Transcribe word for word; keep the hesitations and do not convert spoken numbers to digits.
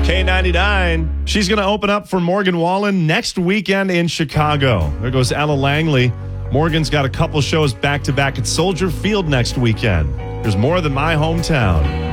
K ninety-nine. She's going to open up for Morgan Wallen next weekend in Chicago. There goes Ella Langley. Morgan's got a couple shows back-to-back at Soldier Field next weekend. There's more than my hometown.